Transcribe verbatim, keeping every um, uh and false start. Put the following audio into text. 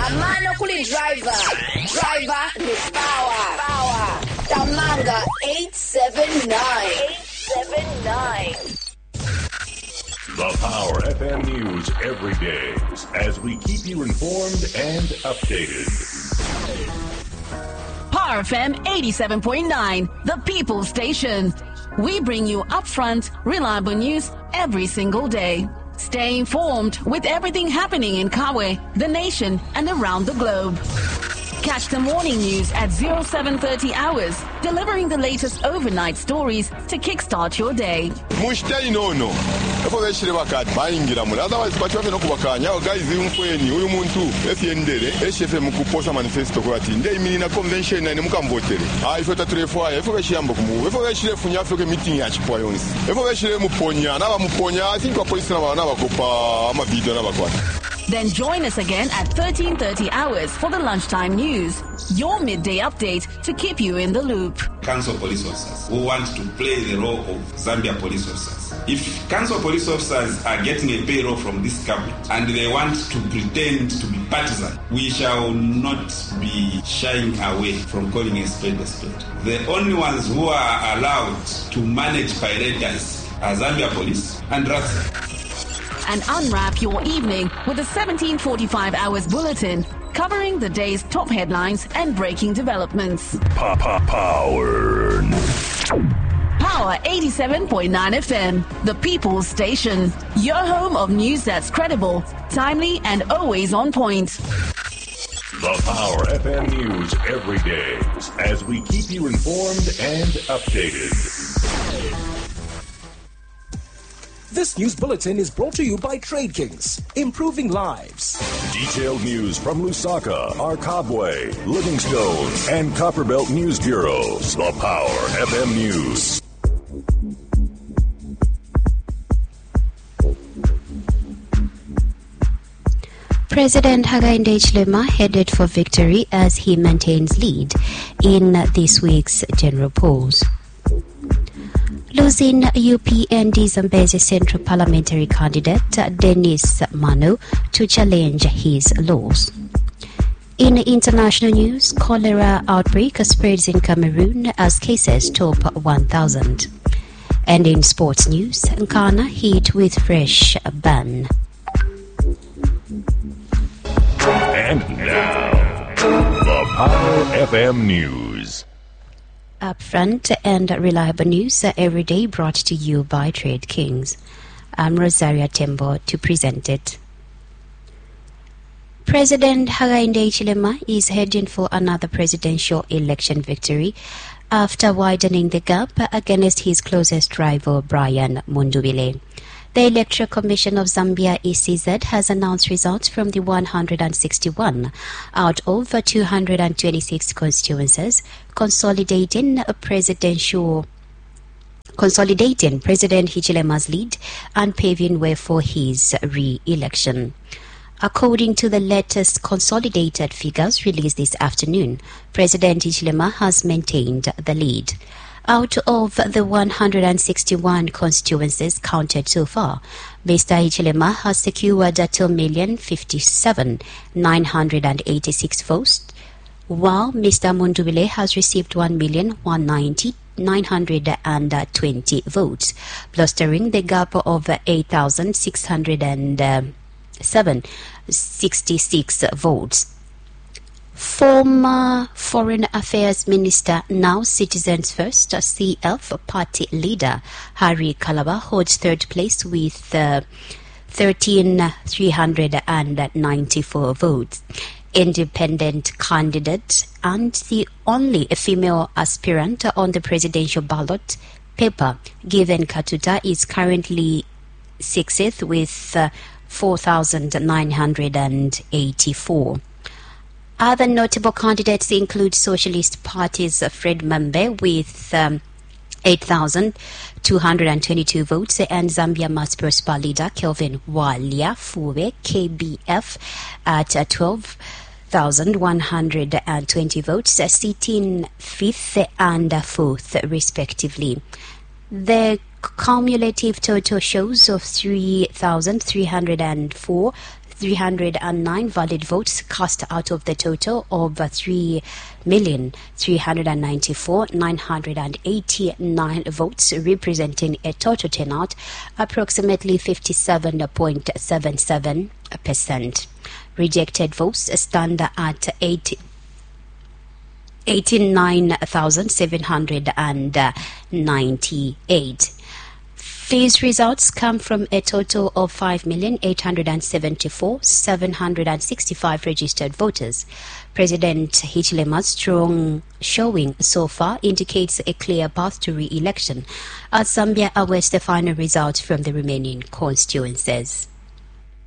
Amano kuli driver. Driver ni power. Power. Tamanga eight seven nine. eight seven nine. The Power F M News every day as we keep you informed and updated. Power F M eighty-seven point nine, the People Station. We bring you upfront, reliable news every single day. Stay informed with everything happening in Kawe, the nation, and around the globe. Catch the morning news at oh seven thirty hours, delivering the latest overnight stories to kickstart your day. Mushtai no no. Efo beshire bakati bayingira muri otherwise bachibafe no kubakanya guys imfweni uyu muntu efyendere eshefe mukuposa manifesto ko ati ndey minina convention na mukambotere. Ah ifo tatrefo efo beshiyamba kumu. Efo beshire funya fyo ke meeting ya chipwa yonsi. Efo beshire muponya na ba muponya I think kwa police na bana bakopa ama video na bakwata. Then join us again at thirteen thirty hours for the lunchtime news, your midday update to keep you in the loop. Council police officers who want to play the role of Zambia police officers. If council police officers are getting a payroll from this government and they want to pretend to be partisan, we shall not be shying away from calling a spade a spade. The only ones who are allowed to manage piratas are Zambia police and R A S A. And unwrap your evening with a seventeen forty-five hours bulletin covering the day's top headlines and breaking developments. Power. Power eighty-seven point nine F M, the People's Station. Your home of news that's credible, timely, and always on point. The Power F M News every day as we keep you informed and updated. This news bulletin is brought to you by Trade Kings, improving lives. Detailed news from Lusaka, Arkabwe, Livingstone, and Copperbelt News Bureaus. The Power F M News. President Hakainde Hichilema headed for victory as he maintains lead in this week's general polls. Losing U P N D Zambezi Central Parliamentary candidate Dennis Mano to challenge his loss. In international news, cholera outbreak spreads in Cameroon as cases top one thousand. And in sports news, Nkana hit with fresh ban. And now, the Power F M News. Upfront and reliable news every day brought to you by Trade Kings. I'm Rosaria Tembo to present it. President Hakainde Hichilema is heading for another presidential election victory after widening the gap against his closest rival Brian Mundubile. The Electoral Commission of Zambia E C Z has announced results from the one hundred sixty-one out of two hundred twenty-six constituencies, consolidating a presidential consolidating President Hichilema's lead and paving way for his re-election. According to the latest consolidated figures released this afternoon, President Hichilema has maintained the lead. Out of the one hundred sixty-one constituencies counted so far, Mister Hichilema has secured two million fifty-seven thousand nine hundred eighty-six votes, while Mister Mundubile has received one million one hundred ninety thousand nine hundred twenty votes, blustering the gap of eight thousand six hundred seven sixty-six votes. Former Foreign Affairs Minister, now Citizens First C F party leader Harry Kalaba holds third place with uh, thirteen thousand three hundred ninety-four votes. Independent candidate and the only female aspirant on the presidential ballot paper, Given Katuta, is currently sixth with uh, four thousand nine hundred eighty-four. Other notable candidates include Socialist Party's Fred Mambe with um, eight thousand two hundred twenty-two votes and Zambia Must Prosper leader Kelvin Walia Fuwe K B F at uh, twelve thousand one hundred twenty votes, sitting fifth and fourth respectively. The cumulative total shows of three thousand three hundred four three hundred nine valid votes cast out of the total of three million three hundred ninety-four thousand nine hundred eighty-nine votes, representing a total turnout approximately fifty-seven point seven seven percent. Rejected votes stand at eighty-nine thousand seven hundred ninety-eight. These results come from a total of five million eight hundred seventy-four thousand seven hundred sixty-five registered voters. President Hichilema's strong showing so far indicates a clear path to re-election as Zambia awaits the final results from the remaining constituencies.